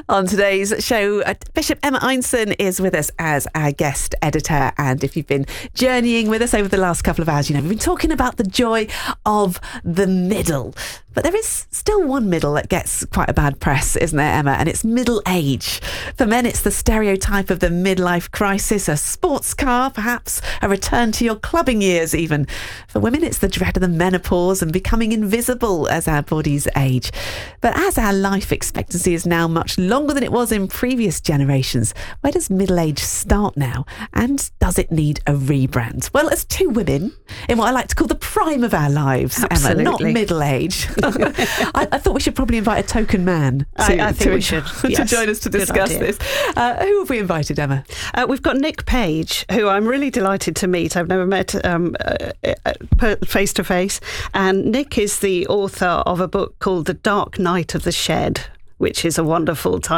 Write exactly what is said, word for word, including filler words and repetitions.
On today's show, uh, Bishop Emma Einson is with us as our guest editor. And if you've been journeying with us over the last couple of hours, you know, we've been talking about the joy of the middle. But there is still one middle that gets quite a bad press, isn't there, Emma? And it's middle age. For men, it's the stereotype of the midlife crisis, a sports car, perhaps, a return to your clubbing years even. For women, it's the dread of the menopause and becoming invisible as our bodies age. But as our life expectancy is now much longer than it was in previous generations, where does middle age start now? And does it need a rebrand? Well, as two women in what I like to call the prime of our lives, Absolutely. Emma, not middle age. I, I thought we should probably invite a token man to, I, I think to, we should. to Yes. join us to Good discuss idea. this. Uh, who have we invited, Emma? Uh, we've got Nick Page, who I'm really delighted to meet. I've never met um, uh, uh, face to face. And Nick is the author of a book called The Dark Night of the Shed, which is a wonderful title.